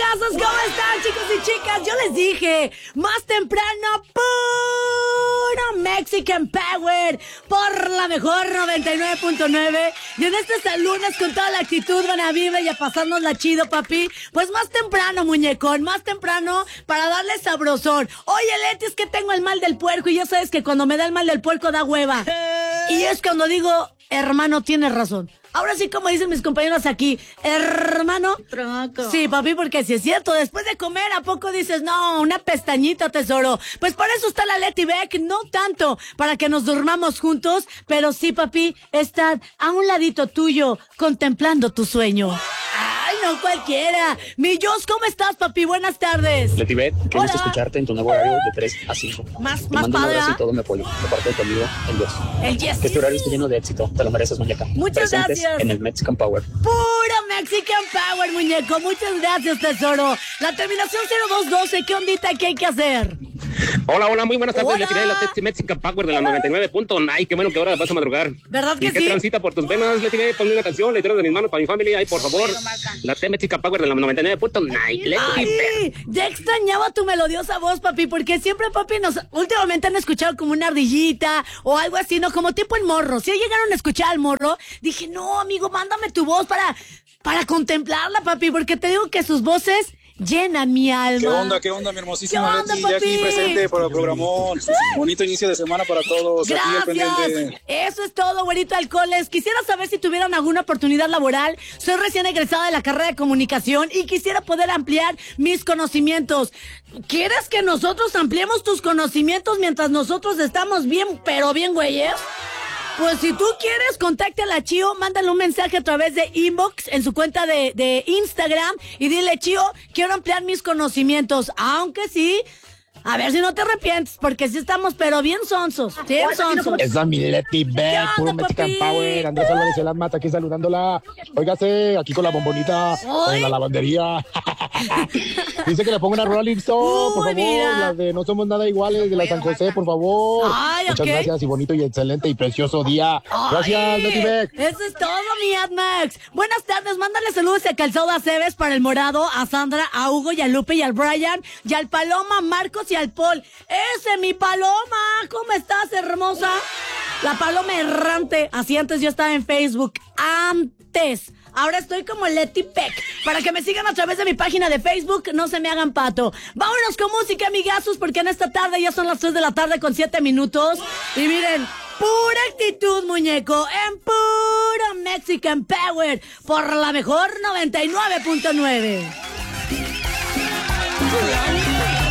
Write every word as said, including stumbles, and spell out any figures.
muñecazos, ¿cómo están, chicos y chicas? Yo les dije, más temprano, puro Mexican Power por la mejor noventa y nueve punto nueve. Y en este lunes con toda la actitud, buena vibra y a pasárnosla chido, papi. Pues más temprano, muñecón, más temprano para darle sabrosón. Oye, Leti, es que tengo el mal del puerco y ya sabes que cuando me da el mal del puerco da hueva. Y es cuando digo, hermano, tienes razón. Ahora sí, como dicen mis compañeros aquí, hermano. Tronco. Sí, papi, porque si es cierto, después de comer, ¿a poco dices, no, una pestañita, tesoro? Pues para eso está la Leti Beck, no tanto para que nos durmamos juntos, pero sí, papi, estar a un ladito tuyo, contemplando tu sueño. ¡Ay, no cualquiera! Mi Jos, ¿cómo estás, papi? Buenas tardes. Leti Beck, qué gusto escucharte en tu nuevo horario de tres a cinco. Más, Te más mando un padre, abrazo ¿ah? y todo mi apoyo, de parte de tu amigo, el Dios. El Yes. Que este horario esté lleno de éxito, te lo mereces, muñeca. Muchas Presentes gracias. en el Mexican Power. Puro Mexican Power, muñeco. Muchas gracias, tesoro. La terminación cero dos doce, ¿qué ondita? ¿Qué hay que hacer? Hola, hola, muy buenas tardes. Hola. Le tiré la Pepsi Mexican Power de la noventa y nueve punto nueve. Ay, qué bueno que ahora vas a madrugar. ¿Verdad que ¿Y qué sí? transita por tus venas? Le tiré, ponme una canción, le tiré de mis manos para mi familia. Ay, por favor, la T Mexican Power de la noventa y nueve punto nueve. Ay, ya extrañaba tu melodiosa voz, papi, porque siempre, papi, nos últimamente han escuchado como una ardillita o algo así, ¿no? Como tipo el morro. Si llegaron a escuchar al morro, dije, no, amigo, mándame tu voz para, para contemplarla, papi, porque te digo que sus voces llenan mi alma. ¿Qué onda, qué onda, mi hermosísima ¿Qué onda, Leti? Ya aquí papi? presente para el programón. Bonito inicio de semana para todos. Aquí al Gracias. pendiente. Eso es todo, güerito alcoholes. Quisiera saber si tuvieran alguna oportunidad laboral. Soy recién egresada de la carrera de comunicación y quisiera poder ampliar mis conocimientos. ¿Quieres que nosotros ampliemos tus conocimientos mientras nosotros estamos bien, pero bien, güeyes? Pues si tú quieres, contacte a la Chío, mándale un mensaje a través de inbox en su cuenta de, de Instagram y dile, Chío, quiero ampliar mis conocimientos, aunque sí, a ver si no te arrepientes, porque sí estamos, pero bien sonsos, bien sonsos. Esa es mi Leti ¿Qué Beck, onda, puro Mexican papi? Power. Andrés Álvarez de las Mata aquí saludándola. Óigase, aquí con la bombonita, Ay. con la lavandería. Dice que le ponga una Rolling Stone, por Uy, favor. mira. Las de No Somos Nada Iguales, de la San José, por favor. Ay, Muchas ok. gracias y bonito y excelente y precioso día. Gracias, Ay, Leti Beck. eso es todo, mi Admax. Buenas tardes, mándale saludos a Calzado Aceves para el Morado, a Sandra, a Hugo y a Lupe y al Brian, y al Paloma, Marcos y al Paul. Ese, mi Paloma, ¿cómo estás, hermosa? La Paloma errante, así antes yo estaba en Facebook, antes. Ahora estoy como Leti Beck. Para que me sigan a través de mi página de Facebook, no se me hagan pato. Vámonos con música, amigazos, porque en esta tarde ya son las tres de la tarde con siete minutos. Y miren, pura actitud, muñeco, en puro Mexican Power, por la mejor noventa y nueve punto nueve.